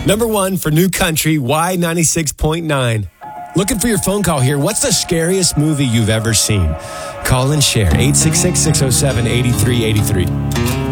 Number 1 for New Country, Y96.9. Looking for your phone call here. What's the scariest movie you've ever seen? Call and share. 866-607-8383.